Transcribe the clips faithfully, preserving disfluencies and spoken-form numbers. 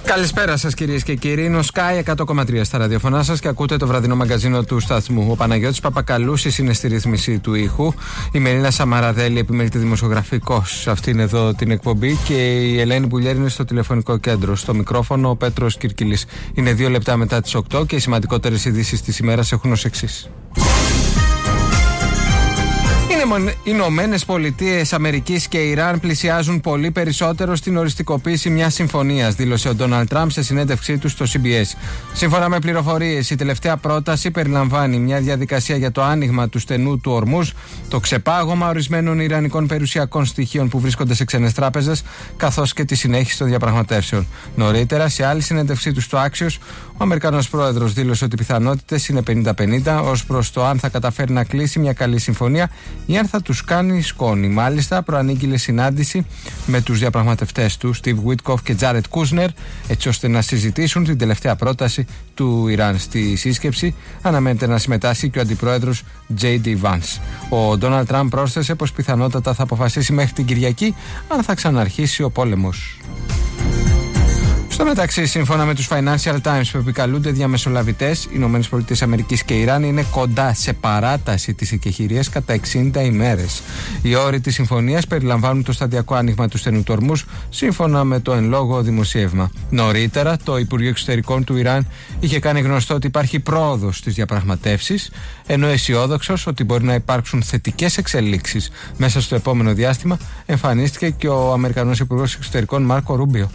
Καλησπέρα σας κυρίες και κύριοι. Είναι ο Sky εκατό κόμμα τρία στα ραδιοφωνά σας και ακούτε το βραδινό μαγκαζίνο του σταθμού. Ο Παναγιώτης Παπακαλούσης είναι στη ρύθμιση του ήχου. Η Μελίνα Σαμαραδέλη, επιμελητή δημοσιογραφικός, αυτή είναι εδώ την εκπομπή. Και η Ελένη Μπουλιέρη είναι στο τηλεφωνικό κέντρο. Στο μικρόφωνο ο Πέτρος Κυρκυλής. Είναι δύο λεπτά μετά τις οκτώ και οι σημαντικότερες ειδήσεις της ημέρας έχουν ως εξής. Οι Ηνωμένες Πολιτείες Αμερικής και Ιράν πλησιάζουν πολύ περισσότερο στην οριστικοποίηση μιας συμφωνίας, δήλωσε ο Ντόναλντ Τραμπ σε συνέντευξή του στο Σι Μπι Ες. Σύμφωνα με πληροφορίες, η τελευταία πρόταση περιλαμβάνει μια διαδικασία για το άνοιγμα του στενού του Ορμούζ, το ξεπάγωμα ορισμένων ιρανικών περιουσιακών στοιχείων που βρίσκονται σε ξένες τράπεζες, καθώς και τη συνέχιση των διαπραγματεύσεων. Νωρίτερα, σε άλλη συνέντευξή του στο Άξιος, ο Αμερικανός πρόεδρος δήλωσε ότι οι πιθανότητες είναι πενήντα πενήντα ως προς το αν θα καταφέρει να κλείσει μια καλή συμφωνία ή αν θα τους κάνει σκόνη. Μάλιστα, προανήγγειλε συνάντηση με τους διαπραγματευτές του, Στιβ Βίτκοφ και Τζάρετ Κούσνερ, έτσι ώστε να συζητήσουν την τελευταία πρόταση του Ιράν. Στη σύσκεψη αναμένεται να συμμετάσχει και ο αντιπρόεδρος Τζέι Ντι Βάνς. Ο Ντόναλντ Τραμπ πρόσθεσε πως πιθανότατα θα αποφασίσει μέχρι την Κυριακή αν θα ξαναρχίσει ο πόλεμος. Στο μεταξύ, σύμφωνα με τους Financial Times που επικαλούνται διαμεσολαβητές, οι Ηνωμένες Πολιτείες Αμερικής και Ιράν είναι κοντά σε παράταση της εκεχηρίας κατά εξήντα ημέρες. Οι όροι της συμφωνίας περιλαμβάνουν το σταδιακό άνοιγμα του στενού του Ορμούζ, σύμφωνα με το εν λόγω δημοσίευμα. Νωρίτερα, το Υπουργείο Εξωτερικών του Ιράν είχε κάνει γνωστό ότι υπάρχει πρόοδος στις διαπραγματεύσεις, ενώ αισιόδοξος ότι μπορεί να υπάρξουν θετικές εξελίξεις μέσα στο επόμενο διάστημα, εμφανίστηκε και ο Αμερικανός Υπουργός Εξωτερικών Μάρκο Ρούμπιο.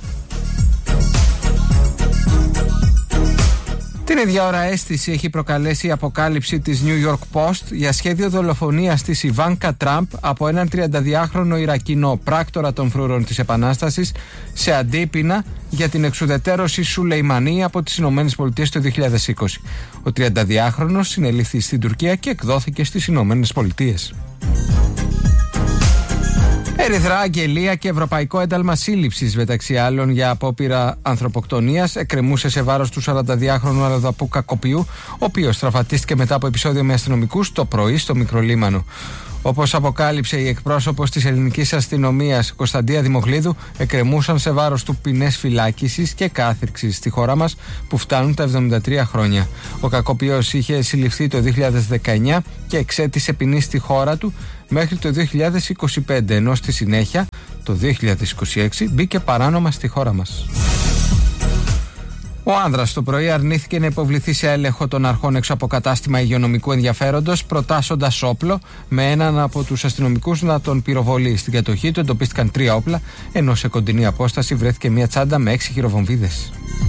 Την ίδια ώρα αίσθηση έχει προκαλέσει η αποκάλυψη της New York Post για σχέδιο δολοφονίας της Ιβάνκα Τραμπ από έναν τριανταδυάχρονο Ιρακινό πράκτορα των φρούρων της Επανάστασης σε αντίπεινα για την εξουδετερώση Σουλεϊμανί από τις Ηνωμένες Πολιτείες το δύο χιλιάδες είκοσι. Ο τριανταδυάχρονος συνελήφθη στην Τουρκία και εκδόθηκε στις Ηνωμένες Πολιτείες. Ερυθρά αγγελία και ευρωπαϊκό ένταλμα σύλληψης, μεταξύ άλλων, για απόπειρα ανθρωποκτονίας εκκρεμούσε σε βάρος του σαρανταδυάχρονου αλλοδαπού Κακοποιού, ο οποίος τραυματίστηκε μετά από επεισόδιο με αστυνομικούς το πρωί στο Μικρολίμανο. Όπως αποκάλυψε η εκπρόσωπος της ελληνικής αστυνομίας Κωνσταντία Δημοκλίδου, εκκρεμούσαν σε βάρος του ποινές φυλάκισης και κάθριξης στη χώρα μας που φτάνουν τα εβδομήντα τρία χρόνια. Ο Κακοποιός είχε συλληφθεί το δύο χιλιάδες δεκαεννιά και εξέτησε ποινή στη χώρα του μέχρι το δύο χιλιάδες είκοσι πέντε, ενώ στη συνέχεια το δύο χιλιάδες είκοσι έξι μπήκε παράνομα στη χώρα μας. Ο άνδρας το πρωί αρνήθηκε να υποβληθεί σε έλεγχο των αρχών έξω από κατάστημα υγειονομικού ενδιαφέροντος, προτάσσοντας όπλο, με έναν από τους αστυνομικούς να τον πυροβολεί. Στην κατοχή του εντοπίστηκαν τρία όπλα, ενώ σε κοντινή απόσταση βρέθηκε μια τσάντα με έξι χειροβομβίδες.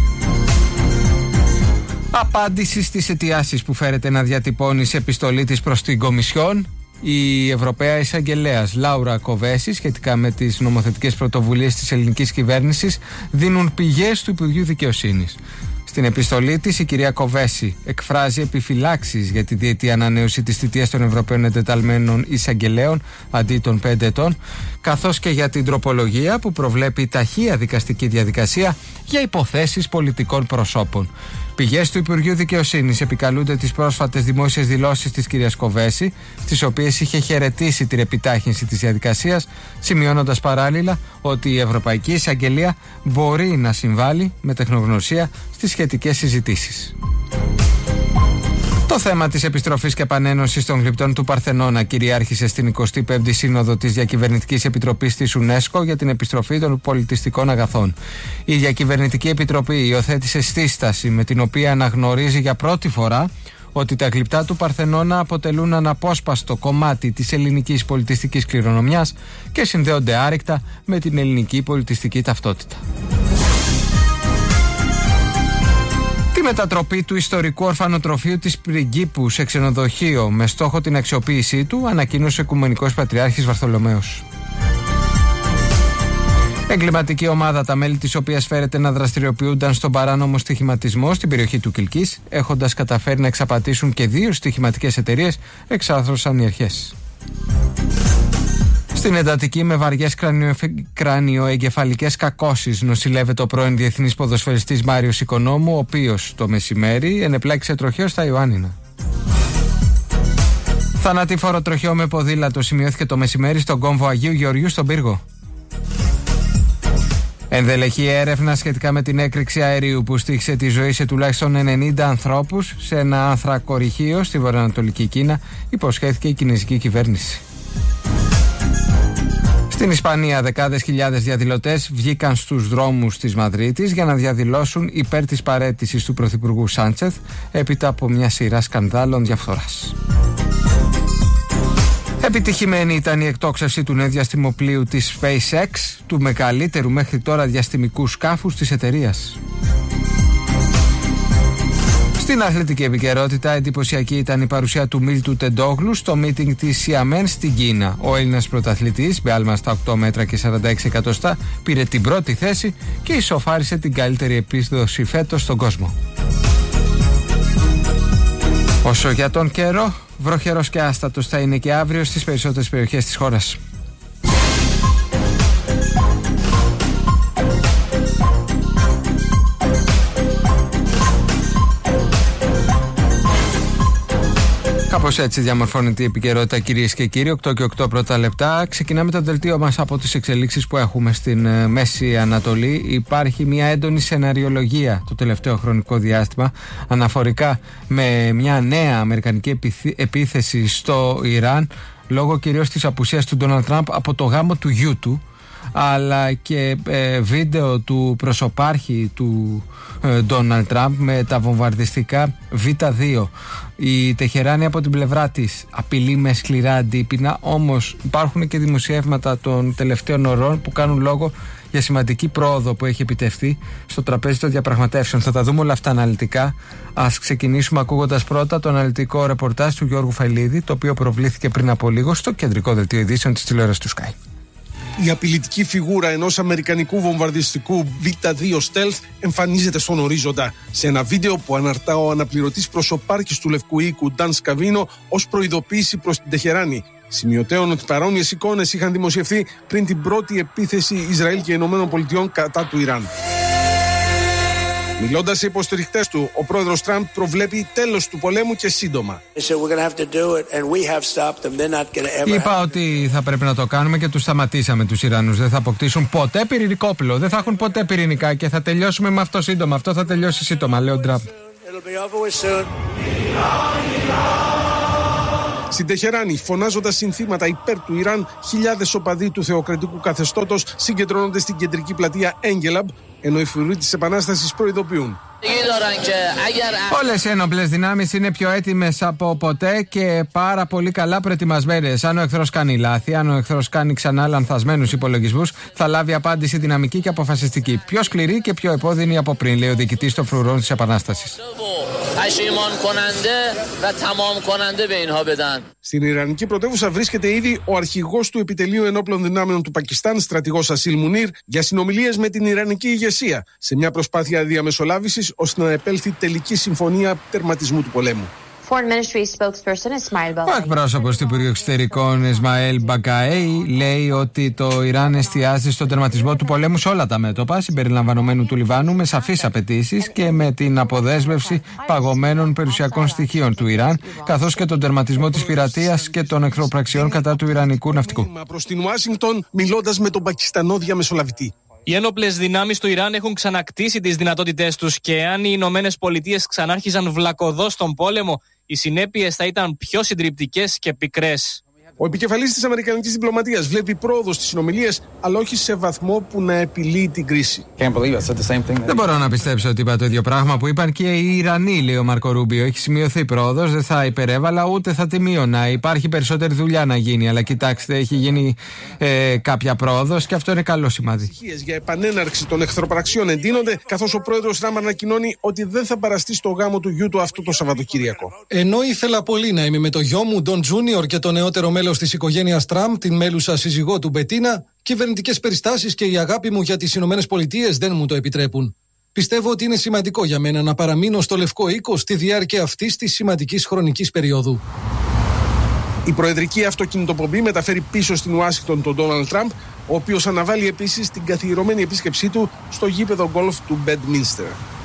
Απάντηση στις αιτιάσεις που φέρεται να διατυπώνει σε επιστολή της προς την Κομισιόν η Ευρωπαία Εισαγγελέας Λάουρα Κοβέση, σχετικά με τις νομοθετικές πρωτοβουλίες της ελληνικής κυβέρνησης, δίνουν πηγές του Υπουργείου Δικαιοσύνης. Στην επιστολή της, η κυρία Κοβέση εκφράζει επιφυλάξεις για τη διετή ανανέωση της θητείας των Ευρωπαίων Εντεταλμένων Εισαγγελέων αντί των πέντε ετών, καθώς και για την τροπολογία που προβλέπει ταχεία δικαστική διαδικασία για υποθέσεις πολιτικών προσώπων. Πηγές του Υπουργείου Δικαιοσύνης επικαλούνται τις πρόσφατες δημόσιες δηλώσεις της κυρίας Κοβέση, στις οποίες είχε χαιρετήσει την επιτάχυνση της διαδικασίας, σημειώνοντας παράλληλα ότι η Ευρωπαϊκή Εισαγγελία μπορεί να συμβάλλει με τεχνογνωσία στις σχετικές συζητήσεις. Το θέμα της επιστροφής και επανένωσης των γλυπτών του Παρθενώνα κυριάρχησε στην εικοστή πέμπτη Σύνοδο της Διακυβερνητικής Επιτροπής της UNESCO για την επιστροφή των πολιτιστικών αγαθών. Η Διακυβερνητική Επιτροπή υιοθέτησε σύσταση με την οποία αναγνωρίζει για πρώτη φορά ότι τα γλυπτά του Παρθενώνα αποτελούν αναπόσπαστο κομμάτι της ελληνικής πολιτιστικής κληρονομιάς και συνδέονται άρρηκτα με την ελληνική πολιτιστική ταυτότητα. Τη μετατροπή του ιστορικού ορφανοτροφείου της Πριγκίπου σε ξενοδοχείο με στόχο την αξιοποίησή του ανακοίνωσε ο Οικουμενικός Πατριάρχης Βαρθολομαίος. Εγκληματική ομάδα, τα μέλη της οποίας φέρεται να δραστηριοποιούνταν στον παράνομο στοιχηματισμό στην περιοχή του Κιλκής, έχοντας καταφέρει να εξαπατήσουν και δύο στοιχηματικές εταιρείες, εξάρθρωσαν οι αρχές. Στην εντατική με βαριές κρανιοεγκεφαλικές κακώσεις νοσηλεύεται ο πρώην διεθνής ποδοσφαιριστής Μάριος Οικονόμου, ο οποίος το μεσημέρι ενεπλάκησε τροχαίο στα Ιωάννινα. Θανατήφορο τροχαίο με ποδήλατο σημειώθηκε το μεσημέρι στον κόμβο Αγίου Γεωργιού στον Πύργο. Ενδελεχή έρευνα σχετικά με την έκρηξη αερίου που στήχησε τη ζωή σε τουλάχιστον ενενήντα ανθρώπους σε ένα ανθρακορυχείο στη βορειοανατολική Κίνα, υποσχέθηκε η κινεζική κυβέρνηση. Στην Ισπανία, δεκάδες χιλιάδες διαδηλωτές βγήκαν στους δρόμους της Μαδρίτης για να διαδηλώσουν υπέρ της παραίτησης του πρωθυπουργού Σάντσεθ έπειτα από μια σειρά σκανδάλων διαφθοράς. Επιτυχημένη ήταν η εκτόξευση του νέου διαστημοπλοίου της SpaceX, του μεγαλύτερου μέχρι τώρα διαστημικού σκάφους της εταιρείας. Στην αθλητική επικαιρότητα, εντυπωσιακή ήταν η παρουσία του Μίλτου Τεντόγλου στο μίτινγκ της Σιαμέν στην Κίνα. Ο Έλληνας πρωταθλητής, με άλμα στα οκτώ μέτρα και σαράντα έξι εκατοστά, πήρε την πρώτη θέση και ισοφάρισε την καλύτερη επίδοση φέτος στον κόσμο. Όσο για τον καιρό, βροχερός και άστατος θα είναι και αύριο στις περισσότερες περιοχές της χώρας. Κάπως έτσι διαμορφώνεται η επικαιρότητα, κυρίες και κύριοι. οκτώ και οκτώ πρώτα λεπτά. Ξεκινάμε το δελτίο μας από τις εξελίξεις που έχουμε στην ε, Μέση Ανατολή. Υπάρχει μια έντονη σεναριολογία το τελευταίο χρονικό διάστημα αναφορικά με μια νέα αμερικανική επιθ, επίθεση στο Ιράν, λόγω κυρίως της απουσίας του Ντόναλντ Τραμπ από το γάμο του γιού του, αλλά και ε, βίντεο του προσωπάρχη του Ντόναλντ Τραμπ με τα βομβαρδιστικά βι δύο. Η Τεχεράνη από την πλευρά της απειλεί με σκληρά αντίπεινα, όμως υπάρχουν και δημοσιεύματα των τελευταίων ωρών που κάνουν λόγο για σημαντική πρόοδο που έχει επιτευχθεί στο τραπέζι των διαπραγματεύσεων. Θα τα δούμε όλα αυτά αναλυτικά. Ας ξεκινήσουμε ακούγοντας πρώτα το αναλυτικό ρεπορτάζ του Γιώργου Φαηλίδη, το οποίο προβλήθηκε πριν από λίγο στο κεντρικό δελτίο ειδήσεων της τηλεόρασης του Sky. Η απειλητική φιγούρα ενός αμερικανικού βομβαρδιστικού βι δύο Stealth εμφανίζεται στον ορίζοντα σε ένα βίντεο που αναρτά ο αναπληρωτής προσωπάρχης του Λευκού Οίκου Dan Scavino ως προειδοποίηση προς την Τεχεράνη. Σημειωτέων ότι παρόμοιες εικόνες είχαν δημοσιευθεί πριν την πρώτη επίθεση Ισραήλ και Ηνωμένων Πολιτειών κατά του Ιράν. Μιλώντας σε υποστηριχτές του, ο πρόεδρος Τραμπ προβλέπει τέλος του πολέμου και σύντομα. Είπα ότι θα πρέπει να το κάνουμε και τους σταματήσαμε τους Ιρανούς. Δεν θα αποκτήσουν ποτέ πυρηνικό όπλο, δεν θα έχουν ποτέ πυρηνικά και θα τελειώσουμε με αυτό σύντομα. Αυτό θα τελειώσει σύντομα, λέει ο Τραμπ. Στην Τεχεράνη, φωνάζοντας συνθήματα υπέρ του Ιράν, χιλιάδες οπαδοί του θεοκρατικού καθεστώτος συγκεντρώνονται στην κεντρική πλατεία Έγγελαμπ, ενώ οι φρουροί της Επανάστασης προειδοποιούν. Όλες οι ένοπλες δυνάμεις είναι πιο έτοιμες από ποτέ και πάρα πολύ καλά προετοιμασμένες. Αν ο εχθρός κάνει λάθη, αν ο εχθρός κάνει ξανά λανθασμένους υπολογισμούς, θα λάβει απάντηση δυναμική και αποφασιστική. Πιο σκληρή και πιο επώδυνη από πριν, λέει ο διοικητής των φρουρών της Επανάστασης. Στην Ιρανική πρωτεύουσα βρίσκεται ήδη ο αρχηγός του επιτελείου ενόπλων δυνάμεων του Πακιστάν, στρατηγός Ασίλ Μουνίρ, για συνομιλίες με την Ιρανική ηγεσία, σε μια προσπάθεια διαμεσολάβησης ώστε να επέλθει τελική συμφωνία τερματισμού του πολέμου. Ο εκπρόσωπος του Υπουργείου Εξωτερικών Ισμαήλ Μπακαέι λέει ότι το Ιράν εστιάζει στον τερματισμό του πολέμου σε όλα τα μέτωπα, συμπεριλαμβανομένου του Λιβάνου, με σαφείς απαιτήσεις και με την αποδέσμευση παγωμένων περιουσιακών στοιχείων του Ιράν, καθώς και τον τερματισμό της πειρατείας και των εχθροπραξιών κατά του ιρανικού ναυτικού. Προς την Ουάσιγκτον, μιλώντας με τον Πακιστανό διαμεσολαβητή. Οι ένοπλες δυνάμεις του Ιράν έχουν ξανακτήσει τις δυνατότητές τους και αν οι Ηνωμένες Πολιτείες ξανάρχιζαν βλακωδώς στον πόλεμο, οι συνέπειες θα ήταν πιο συντριπτικές και πικρές. Ο επικεφαλής της Αμερικανικής διπλωματίας βλέπει πρόοδο στις συνομιλίες, αλλά όχι σε βαθμό που να επιλύει την κρίση. Δεν μπορώ να πιστέψω ότι είπα το ίδιο πράγμα που είπαν και οι Ιρανοί, λέει ο Μάρκο Ρούμπιο. Έχει σημειωθεί πρόοδος, δεν θα υπερέβαλα ούτε θα τη μείωνα. Υπάρχει περισσότερη δουλειά να γίνει, αλλά κοιτάξτε, έχει γίνει ε, κάποια πρόοδος και αυτό είναι καλό σημάδι. Ανησυχίες για επανέναρξη των εχθροπραξιών εντείνονται, καθώς ο πρόεδρος Τραμπ ανακοινώνει ότι δεν θα παραστεί στο γάμο του γιού του αυτό το Σαββατοκύριακο. Ενώ ήθελα πολύ να είμαι με το γιο μου, Ντον Τζούνιορ, και το νεότερο μέλος της οικογένειας Τραμπ, την μέλουσα σύζυγό του Μπετίνα, κυβερνητικές περιστάσεις και η αγάπη μου για τις Ηνωμένες Πολιτείες δεν μου το επιτρέπουν. Πιστεύω ότι είναι σημαντικό για μένα να παραμείνω στο Λευκό Οίκο στη διάρκεια αυτής της σημαντικής χρονικής περίοδου. Η προεδρική αυτοκινητοπομπή μεταφέρει πίσω στην Ουάσιγκτον τον Ντόναλντ Τραμπ, ο οποίος αναβάλει επίσης την καθιερωμένη επίσκεψή του στο γήπεδο γκολφ του Μπέντμινστερ.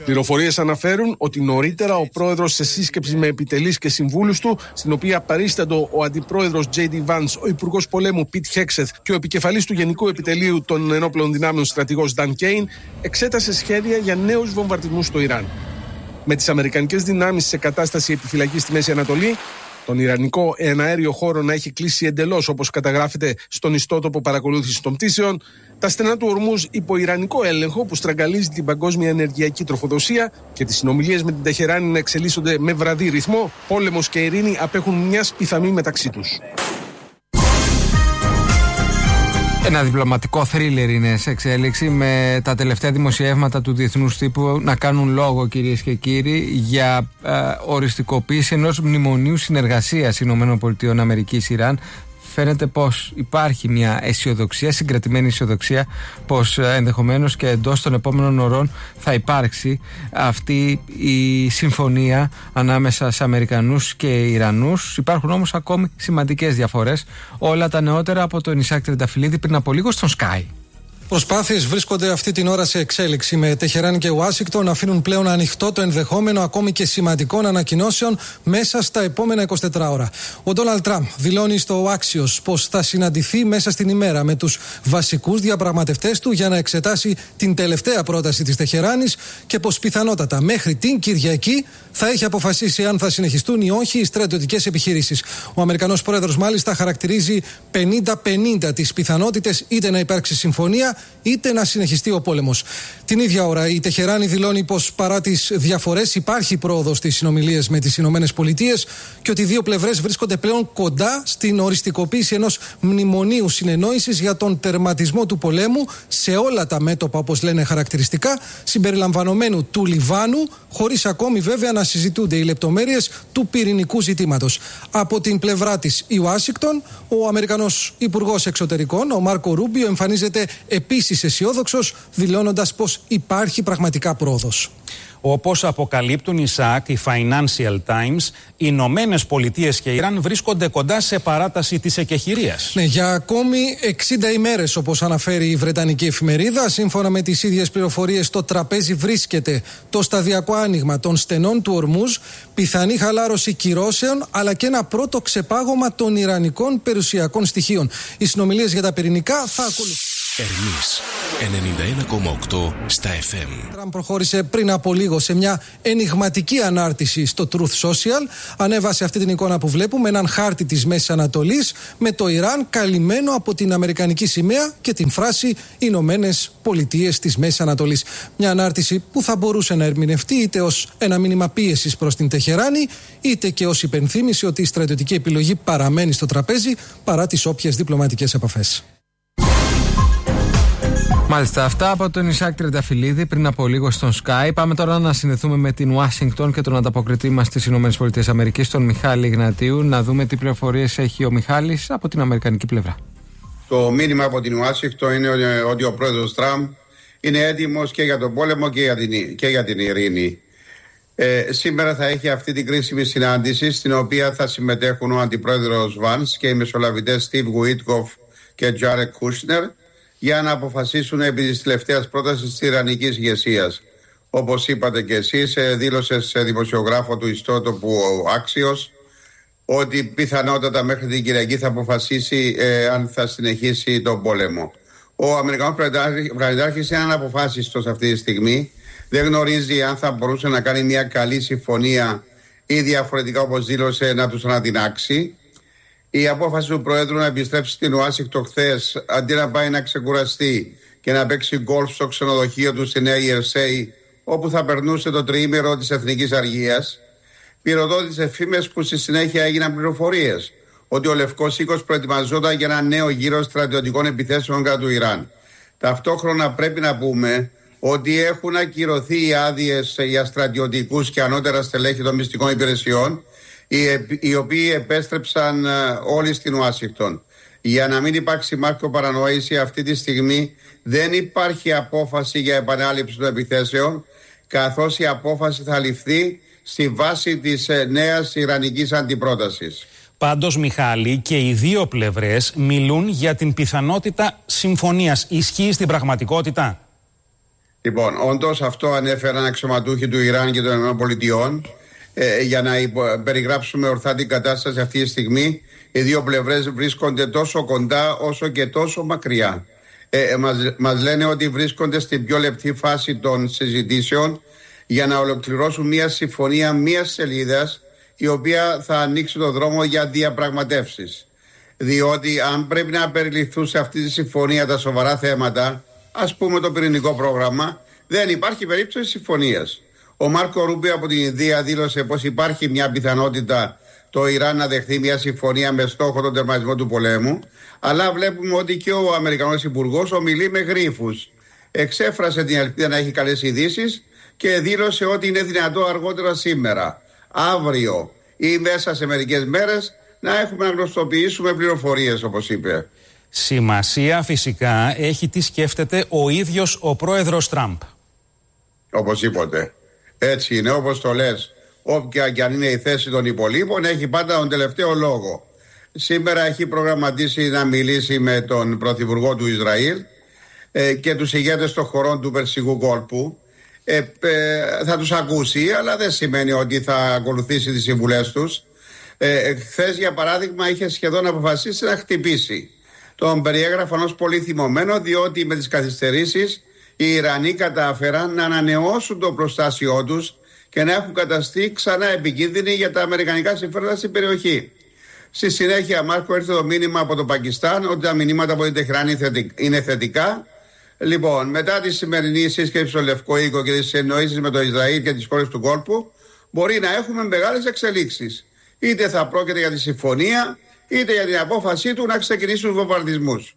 Πληροφορίες αναφέρουν ότι νωρίτερα ο πρόεδρος σε σύσκεψη με επιτελείς και συμβούλους του, στην οποία παρίσταντο ο αντιπρόεδρος τζέι ντι Vance, ο υπουργός πολέμου Pete Hegseth και ο επικεφαλής του Γενικού Επιτελείου των Ενόπλων Δυνάμεων στρατηγός Dan Kane, εξέτασε σχέδια για νέους βομβαρδισμούς στο Ιράν. Με τις αμερικανικές δυνάμεις σε κατάσταση επιφυλακής στη Μέση Ανατολή, τον Ιρανικό εναέριο χώρο να έχει κλείσει εντελώς, όπως καταγράφεται στον ιστότοπο παρακολούθησης των πτήσεων, τα στενά του Ορμούζ υπό Ιρανικό έλεγχο που στραγγαλίζει την παγκόσμια ενεργειακή τροφοδοσία και τις συνομιλίες με την Τεχεράνη να εξελίσσονται με βραδύ ρυθμό, πόλεμος και ειρήνη απέχουν μιας πιθανή μεταξύ τους. Ένα διπλωματικό θρίλερ είναι σε εξέλιξη, με τα τελευταία δημοσιεύματα του διεθνούς τύπου να κάνουν λόγο, κυρίες και κύριοι, για ε, οριστικοποίηση ενός μνημονίου συνεργασίας ΗΠΑ-Ιράν. Φαίνεται πως υπάρχει μια αισιοδοξία, συγκρατημένη αισιοδοξία, πως ενδεχομένως και εντός των επόμενων ωρών θα υπάρξει αυτή η συμφωνία ανάμεσα σε Αμερικανούς και Ιρανούς. Υπάρχουν όμως ακόμη σημαντικές διαφορές. Όλα τα νεότερα από τον Ισάκ Τρενταφυλλίδη πριν από λίγο στον Sky. Προσπάθειες βρίσκονται αυτή την ώρα σε εξέλιξη, με Τεχεράνη και Ουάσιγκτον να αφήνουν πλέον ανοιχτό το ενδεχόμενο ακόμη και σημαντικών ανακοινώσεων μέσα στα επόμενα εικοσιτέσσερις ώρα. Ο Ντόναλντ Τραμπ δηλώνει στο Axios πως θα συναντηθεί μέσα στην ημέρα με τους βασικούς διαπραγματευτές του για να εξετάσει την τελευταία πρόταση της Τεχεράνης και πως πιθανότατα μέχρι την Κυριακή θα έχει αποφασίσει αν θα συνεχιστούν ή όχι οι στρατιωτικές επιχειρήσεις. Ο Αμερικανός πρόεδρος μάλιστα χαρακτηρίζει πενήντα πενήντα τις πιθανότητες είτε να υπάρξει συμφωνία είτε να συνεχιστεί ο πόλεμος. Την ίδια ώρα η Τεχεράνη δηλώνει πως παρά τις διαφορές υπάρχει πρόοδος στις συνομιλίες με τις Ηνωμένες Πολιτείες και ότι οι δύο πλευρές βρίσκονται πλέον κοντά στην οριστικοποίηση ενός μνημονίου συνεννόησης για τον τερματισμό του πολέμου σε όλα τα μέτωπα, όπως λένε χαρακτηριστικά, συμπεριλαμβανομένου του Λιβάνου, χωρίς ακόμη βέβαια να συζητούνται οι λεπτομέρειες του πυρηνικού ζητήματος. Από την πλευρά της η Ουάσιγκτον, ο Αμερικανός Υπουργός Εξωτερικών, ο Μάρκο Ρούμπιο, εμφανίζεται επίσης αισιόδοξος, δηλώνοντας πως υπάρχει πραγματικά πρόοδος. Όπως αποκαλύπτουν οι ΣΑΚ, οι Financial Times, οι Ηνωμένες Πολιτείες και Ιράν βρίσκονται κοντά σε παράταση της εκεχηρίας. Ναι, για ακόμη εξήντα ημέρες, όπως αναφέρει η Βρετανική εφημερίδα. Σύμφωνα με τις ίδιες πληροφορίες, στο τραπέζι βρίσκεται το σταδιακό άνοιγμα των στενών του Ορμούζ, πιθανή χαλάρωση κυρώσεων, αλλά και ένα πρώτο ξεπάγωμα των ιρανικών περιουσιακών στοιχείων. Οι συνομιλίες για τα πυρηνικά θα ακολουθήσουν. Ερμής ενενήντα ένα κόμμα οκτώ στα εφ εμ. Τραμπ προχώρησε πριν από λίγο σε μια ενιγματική ανάρτηση στο Truth Social. Ανέβασε αυτή την εικόνα που βλέπουμε, έναν χάρτη της Μέσης Ανατολής με το Ιράν καλυμμένο από την αμερικανική σημαία και την φράση Ηνωμένες Πολιτείες της Μέσης Ανατολής. Μια ανάρτηση που θα μπορούσε να ερμηνευτεί είτε ως ένα μήνυμα πίεσης προς την Τεχεράνη, είτε και ως υπενθύμηση ότι η στρατιωτική επιλογή παραμένει στο τραπέζι παρά τις όποιες διπλωματικές επαφές. Μάλιστα, αυτά από τον Ισάκ Τρενταφυλλίδη πριν από λίγο στον Sky. Πάμε τώρα να συνδεθούμε με την Ουάσιγκτον και τον ανταποκριτή μας στις ΗΠΑ, τον Μιχάλη Ιγνατίου, να δούμε τι πληροφορίες έχει ο Μιχάλης από την αμερικανική πλευρά. Το μήνυμα από την Ουάσιγκτον είναι ότι ο πρόεδρος Τραμπ είναι έτοιμος και για τον πόλεμο και για την, και για την ειρήνη. Ε, σήμερα θα έχει αυτή την κρίσιμη συνάντηση, στην οποία θα συμμετέχουν ο αντιπρόεδρος Βάνς και οι μεσολαβητές Στίβ Γουίτκοφ και Τζάρεκ Κούσνερ, για να αποφασίσουν επί της τελευταίας πρότασης της ιρανικής ηγεσίας. Όπως είπατε και εσείς, δήλωσε σε δημοσιογράφο του ιστότοπου Axios ότι πιθανότατα μέχρι την Κυριακή θα αποφασίσει ε, αν θα συνεχίσει τον πόλεμο. Ο Αμερικανός Πρωθυπουργός είναι αναποφάσιστος αυτή τη στιγμή. Δεν γνωρίζει αν θα μπορούσε να κάνει μια καλή συμφωνία ή διαφορετικά, όπως δήλωσε, να τους αναδυνάξει. Η απόφαση του Προέδρου να επιστρέψει στην Ουάσιγκτον χθες, αντί να πάει να ξεκουραστεί και να παίξει γκολφ στο ξενοδοχείο του στη Νέα Ιερσέη, όπου θα περνούσε το τριήμερο της Εθνικής Αργίας, πυροδότησε φήμες που στη συνέχεια έγιναν πληροφορίες ότι ο Λευκός Οίκος προετοιμαζόταν για ένα νέο γύρο στρατιωτικών επιθέσεων κατά του Ιράν. Ταυτόχρονα πρέπει να πούμε ότι έχουν ακυρωθεί οι άδειες για στρατιωτικούς και ανώτερα στελέχη των μυστικών υπηρεσιών, οι οποίοι επέστρεψαν όλοι στην Ουάσιγκτον. Για να μην υπάρξει μάρκο παρανόηση, αυτή τη στιγμή δεν υπάρχει απόφαση για επανάληψη των επιθέσεων, καθώς η απόφαση θα ληφθεί στη βάση της νέας ιρανικής αντιπρότασης. Πάντως, Μιχάλη, και οι δύο πλευρές μιλούν για την πιθανότητα συμφωνίας. Ισχύει στην πραγματικότητα? Λοιπόν, όντως αυτό ανέφεραν αξιωματούχοι του Ιράν και των ΗΠΑ ε, για να υπο, περιγράψουμε ορθά την κατάσταση αυτή τη στιγμή. Οι δύο πλευρές βρίσκονται τόσο κοντά όσο και τόσο μακριά. Ε, μας, μας λένε ότι βρίσκονται στην πιο λεπτή φάση των συζητήσεων για να ολοκληρώσουν μια συμφωνία μιας σελίδας, η οποία θα ανοίξει το δρόμο για διαπραγματεύσεις. Διότι αν πρέπει να περιληφθούν σε αυτή τη συμφωνία τα σοβαρά θέματα, ας πούμε το πυρηνικό πρόγραμμα, δεν υπάρχει περίπτωση συμφωνίας. Ο Μάρκο Ρούμπιο από την Ινδία δήλωσε πως υπάρχει μια πιθανότητα το Ιράν να δεχθεί μια συμφωνία με στόχο τον τερματισμό του πολέμου, αλλά βλέπουμε ότι και ο Αμερικανός Υπουργός ομιλεί με γρίφους. Εξέφρασε την ελπίδα να έχει καλές ειδήσεις και δήλωσε ότι είναι δυνατό αργότερα σήμερα, αύριο ή μέσα σε μερικές μέρες να έχουμε να γνωστοποιήσουμε πληροφορίες, όπως είπε. Σημασία φυσικά έχει τι σκέφτεται ο ίδιος ο πρόεδρος Τραμπ. Όπως είπατε. Έτσι είναι, όπως το λες. Όποια και αν είναι η θέση των υπολείπων, έχει πάντα τον τελευταίο λόγο. Σήμερα έχει προγραμματίσει να μιλήσει με τον πρωθυπουργό του Ισραήλ ε, και τους ηγέτες των χωρών του Περσικού κόλπου. Ε, ε, θα τους ακούσει, αλλά δεν σημαίνει ότι θα ακολουθήσει τις συμβουλές τους. Ε, χθες, για παράδειγμα, είχε σχεδόν αποφασίσει να χτυπήσει. Τον περιέγραφαν ως πολύ θυμωμένο, διότι με τις καθυστερήσεις οι Ιρανοί κατάφεραν να ανανεώσουν το προστάσιό τους και να έχουν καταστεί ξανά επικίνδυνοι για τα αμερικανικά συμφέροντα στην περιοχή. Στη συνέχεια, Μάρκο, ήρθε το μήνυμα από το Πακιστάν ότι τα μηνύματα από την Τεχράνη είναι θετικά. Λοιπόν, μετά τη σημερινή σύσκεψη στο Λευκό Οίκο και τις συνεννοήσεις με το Ισραήλ και τις χώρες του κόλπου, μπορεί να έχουμε μεγάλες εξελίξεις. Είτε θα πρόκειται για τη συμφωνία, είτε για την απόφασή του να ξεκινήσουν βομβαρδισμούς.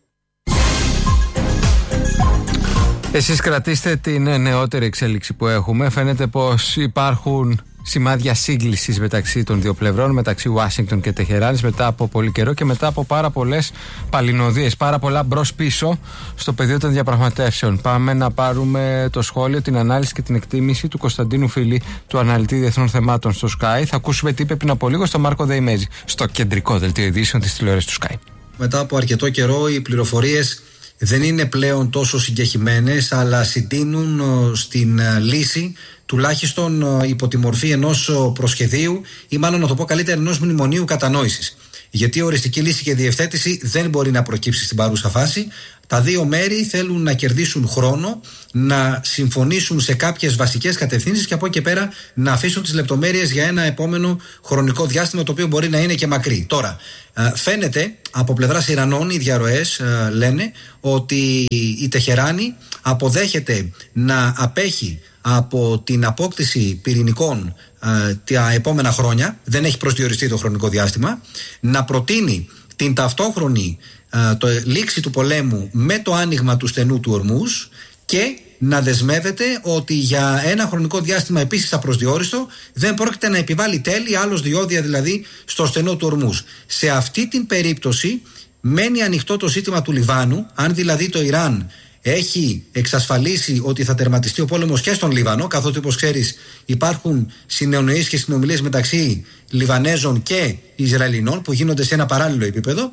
Εσείς κρατήστε την νεότερη εξέλιξη που έχουμε. Φαίνεται πως υπάρχουν σημάδια σύγκλησης μεταξύ των δύο πλευρών, μεταξύ Ουάσιγκτον και Τεχεράνης, μετά από πολύ καιρό και μετά από πάρα πολλές παλινοδίες, πάρα πολλά μπρος-πίσω στο πεδίο των διαπραγματεύσεων. Πάμε να πάρουμε το σχόλιο, την ανάλυση και την εκτίμηση του Κωνσταντίνου Φίλη, του αναλυτή διεθνών θεμάτων στο Sky. Θα ακούσουμε τι είπε πριν από λίγο στο Μάρκο Δεϊμέζη, στο κεντρικό δελτίο ειδήσεων της τηλεόρασης του Sky. Μετά από αρκετό καιρό, οι πληροφορίες δεν είναι πλέον τόσο συγκεκριμένες, αλλά συντείνουν στην λύση, τουλάχιστον υπό τη μορφή ενός προσχεδίου ή μάλλον να το πω καλύτερα ενός μνημονίου κατανόησης. Γιατί οριστική λύση και διευθέτηση δεν μπορεί να προκύψει στην παρούσα φάση. Τα δύο μέρη θέλουν να κερδίσουν χρόνο, να συμφωνήσουν σε κάποιες βασικές κατευθύνσεις και από εκεί και πέρα να αφήσουν τις λεπτομέρειες για ένα επόμενο χρονικό διάστημα, το οποίο μπορεί να είναι και μακρύ. Τώρα, φαίνεται από πλευράς Ιρανών, οι διαρροές λένε ότι η Τεχεράνη αποδέχεται να απέχει από την απόκτηση πυρηνικών ε, τα επόμενα χρόνια, δεν έχει προσδιοριστεί το χρονικό διάστημα, να προτείνει την ταυτόχρονη ε, το, λήξη του πολέμου με το άνοιγμα του στενού του Ορμούζ και να δεσμεύεται ότι για ένα χρονικό διάστημα επίσης απροσδιόριστο δεν πρόκειται να επιβάλλει τέλη, άλλος διόδια δηλαδή, στο στενό του Ορμούζ. Σε αυτή την περίπτωση μένει ανοιχτό το ζήτημα του Λιβάνου, αν δηλαδή το Ιράν έχει εξασφαλίσει ότι θα τερματιστεί ο πόλεμος και στον Λίβανο, καθότι όπως ξέρεις υπάρχουν συνεννοήσεις και συνομιλίες μεταξύ Λιβανέζων και Ισραηλινών που γίνονται σε ένα παράλληλο επίπεδο.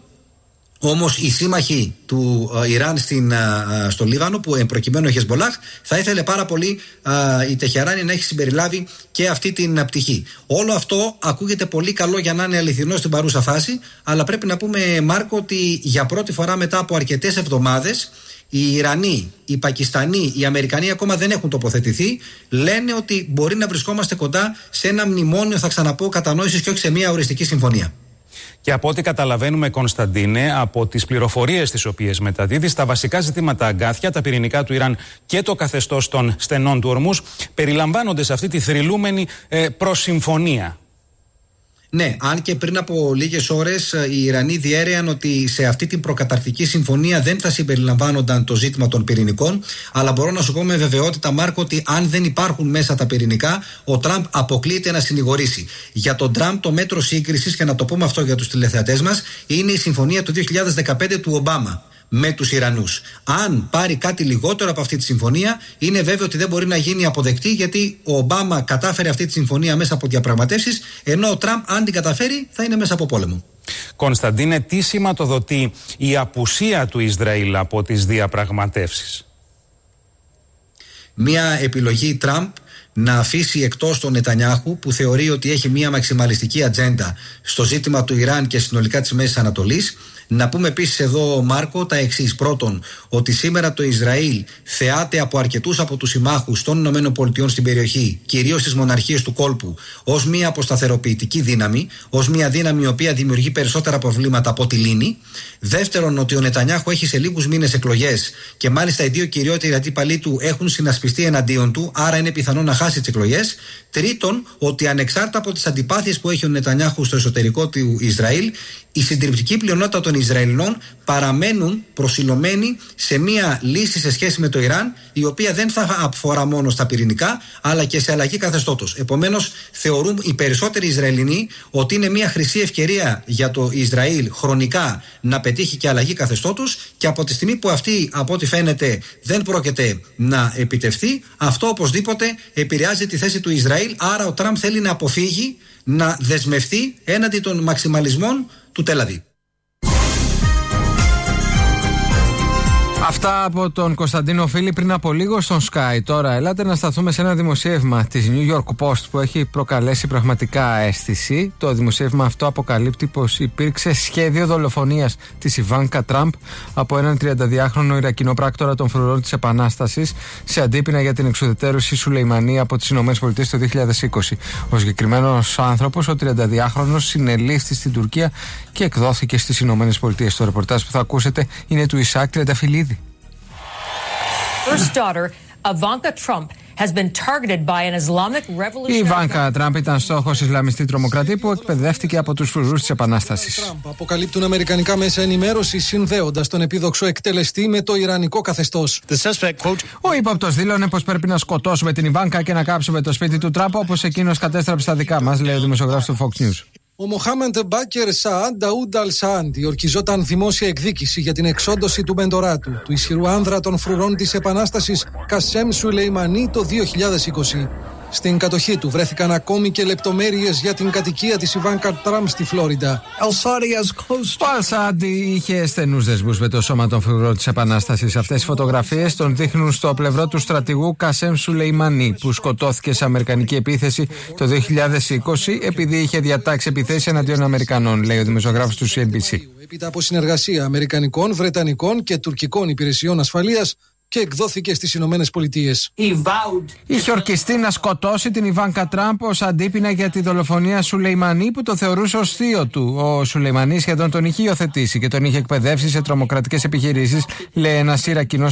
Όμως οι σύμμαχοι του uh, Ιράν στην, uh, στο Λίβανο, που προκειμένου ο Χεσμπολάχ, θα ήθελε πάρα πολύ uh, η Τεχεράνη να έχει συμπεριλάβει και αυτή την uh, πτυχή. Όλο αυτό ακούγεται πολύ καλό για να είναι αληθινό στην παρούσα φάση, αλλά πρέπει να πούμε, Μάρκο, ότι για πρώτη φορά μετά από αρκετές εβδομάδες οι Ιρανοί, οι Πακιστανοί, οι Αμερικανοί ακόμα δεν έχουν τοποθετηθεί. Λένε ότι μπορεί να βρισκόμαστε κοντά σε ένα μνημόνιο, θα ξαναπώ, κατανόησης και όχι σε μια οριστική συμφωνία. Και από ό,τι καταλαβαίνουμε, Κωνσταντίνε, από τις πληροφορίες τις οποίες μεταδίδεις, τα βασικά ζητήματα αγκάθια, τα πυρηνικά του Ιράν και το καθεστώς των στενών του Ορμούζ περιλαμβάνονται σε αυτή τη θρυλούμενη ε, προσυμφωνία. Ναι, αν και πριν από λίγες ώρες οι Ιρανοί διέρεαν ότι σε αυτή την προκαταρκτική συμφωνία δεν θα συμπεριλαμβάνονταν το ζήτημα των πυρηνικών, αλλά μπορώ να σου πω με βεβαιότητα, Μάρκο, ότι αν δεν υπάρχουν μέσα τα πυρηνικά, ο Τραμπ αποκλείεται να συνηγορήσει. Για τον Τραμπ το μέτρο σύγκρισης, και να το πούμε αυτό για τους τηλεθεατές μας, είναι η συμφωνία του δύο χιλιάδες δεκαπέντε του Ομπάμα με τους Ιρανούς. Αν πάρει κάτι λιγότερο από αυτή τη συμφωνία, είναι βέβαιο ότι δεν μπορεί να γίνει αποδεκτή, γιατί ο Ομπάμα κατάφερε αυτή τη συμφωνία μέσα από διαπραγματεύσεις, ενώ ο Τραμπ, αν την καταφέρει, θα είναι μέσα από πόλεμο. Κωνσταντίνε, τι σηματοδοτεί η απουσία του Ισραήλ από τις διαπραγματεύσεις? μια επιλογή Τραμπ να αφήσει εκτός τον Νετανιάχου, που θεωρεί ότι έχει μια μαξιμαλιστική ατζέντα στο ζήτημα του Ιράν και συνολικά της Μέσης Ανατολής. Να πούμε επίσης εδώ, Μάρκο, τα εξής. Πρώτον, ότι σήμερα το Ισραήλ θεάται από αρκετούς από τους συμμάχους των ΗΠΑ στην περιοχή, κυρίως στις μοναρχίες του κόλπου, ως μια αποσταθεροποιητική δύναμη, ως μια δύναμη η οποία δημιουργεί περισσότερα προβλήματα από τη λύνει. Δεύτερον, ότι ο Νετανιάχου έχει σε λίγους μήνες εκλογές και μάλιστα οι δύο κυριότεροι αντίπαλοι του έχουν συνασπιστεί εναντίον του, άρα είναι πιθανό να χάσει τις εκλογές. Τρίτον, ότι ανεξάρτητα από τις αντιπάθειες που έχει ο Νετανιάχου στο εσωτερικό του Ισραήλ, η συντριπτική πλειονότητα των Ισραηλινών παραμένουν προσιλωμένοι σε μια λύση σε σχέση με το Ιράν, η οποία δεν θα αφορά μόνο στα πυρηνικά, αλλά και σε αλλαγή καθεστώτος. Επομένως, θεωρούν οι περισσότεροι Ισραηλινοί ότι είναι μια χρυσή ευκαιρία για το Ισραήλ χρονικά να πετύχει και αλλαγή καθεστώτος, και από τη στιγμή που αυτή, από ό,τι φαίνεται, δεν πρόκειται να επιτευχθεί, αυτό οπωσδήποτε επηρεάζει τη θέση του Ισραήλ. Άρα, ο Τραμπ θέλει να αποφύγει να δεσμευτεί έναντι των μαξιμαλισμών του Τελ-Αβίβ. Αυτά από τον Κωνσταντίνο Φίλη πριν από λίγο στον Sky. Τώρα ελάτε να σταθούμε σε ένα δημοσίευμα της New York Post που έχει προκαλέσει πραγματικά αίσθηση. Το δημοσίευμα αυτό αποκαλύπτει πως υπήρξε σχέδιο δολοφονίας της Ιβάνκα Τραμπ από έναν τριανταδυάχρονο Ιρακινό πράκτορα των φρουρών της Επανάστασης σε αντίπεινα για την εξουδετερώση Σουλεϊμανί από τις ΗΠΑ το δύο χιλιάδες είκοσι. Ο συγκεκριμένος άνθρωπος, ο τριανταδυάχρονος, συνελήφθη στην Τουρκία και εκδόθηκε στις ΗΠΑ. Το ρεπορτάζ που θα ακούσετε είναι του Ισάκ Τριανταφυλλίδη. First daughter, Ivanka Trump, has been targeted by an Islamic revolutionary. Η Ιβάνκα Τραμπ ήταν στόχος Ισλαμιστή τρομοκρατή που εκπαιδεύτηκε από τους φρουρούς της Επανάστασης. Τραμπ αποκαλύπτουν αμερικανικά μέσα ενημέρωσης συνδέοντας τον επίδοξο εκτελεστή με το ιρανικό καθεστώς. Ο ύποπτος δήλωνε πως πρέπει να σκοτώσουμε την Ιβάνκα και να κάψουμε το σπίτι του Τραμπ όπως εκείνος κατέστρεψε τα δικά μας, λέει ο δημοσιογράφος του Fox News. Ο Μοχάμεντ Μπάκερ Σαάντ Νταούντ Αλ Σαάντι ορκιζόταν δημόσια εκδίκηση για την εξόντωση του μεντορά του, του ισχυρού άνδρα των φρουρών της Επανάστασης Κασέμ Σουλεϊμανί, το δύο χιλιάδες είκοσι. Στην κατοχή του βρέθηκαν ακόμη και λεπτομέρειες για την κατοικία της Ιβάνκα Τραμπ στη Φλόριντα. Ο Αλ Σαάντι είχε στενούς δεσμούς με το σώμα των φρουρών της Επανάστασης. Αυτές οι φωτογραφίες τον δείχνουν στο πλευρό του στρατηγού Κασέμ Σουλεϊμανί, που σκοτώθηκε σε αμερικανική επίθεση το δύο χιλιάδες είκοσι επειδή είχε διατάξει επιθέσεις εναντίον Αμερικανών, λέει ο δημοσιογράφος του σι εν μπι σι. Έπειτα από συνεργασία Αμερικανικών, Βρετανικών και τουρκικών υπηρεσιών ασφαλείας, και εκδόθηκε στις Ηνωμένες Πολιτείες. Είχε ορκιστεί να σκοτώσει την Ιβάνκα Τραμπ ως αντίπεινα για τη δολοφονία Σουλεϊμανί, που το θεωρούσε ως θείο του. Ο Σουλεϊμανί σχεδόν τον είχε υιοθετήσει και τον είχε εκπαιδεύσει σε τρομοκρατικές επιχειρήσεις, λέει ένας Ιρακινός